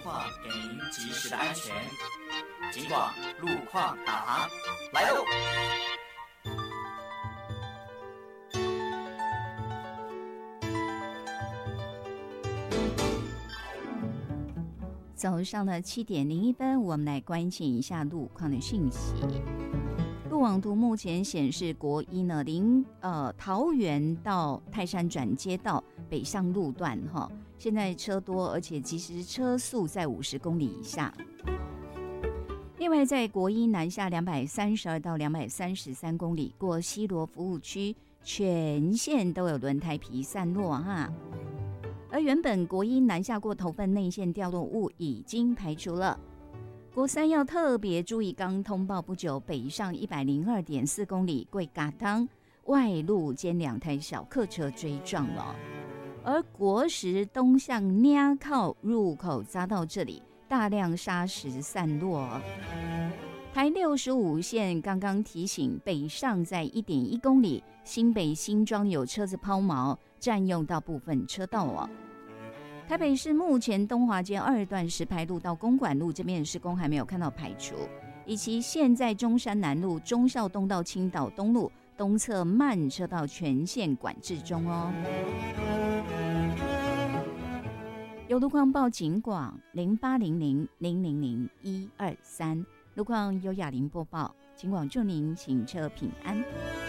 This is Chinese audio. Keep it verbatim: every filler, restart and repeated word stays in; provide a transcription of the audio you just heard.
况，给您及时的安全。警广路况导航来喽！ 早上的七点零一分，我们来关心一下路况的讯息。路网图目前显示，国一呢，临呃桃园到泰山转接道北上路段哈，现在车多，而且其实车速在五十公里以下。另外，在国一南下两百三十二到两百三十三公里，过西螺服务区，全线都有轮胎皮散落哈。而原本国一南下过头份内线掉落物已经排除了。国三要特别注意，刚通报不久北上一百零二点四公里贵嘎当外路间两台小客车追撞了，而国十东向捏靠入口匝道这里大量砂石散落。台六十五线刚刚提醒北上在 一点一公里，新北新庄有车子抛锚，占用到部分车道哦。台北市目前东华街二段石牌路到公馆路这边的施工还没有看到排除，以及现在中山南路忠孝东到青岛东路东侧慢车道全线管制中哦。有路况报警广零八零零零零零一二三，路况由雅玲播报，警广祝您行车平安。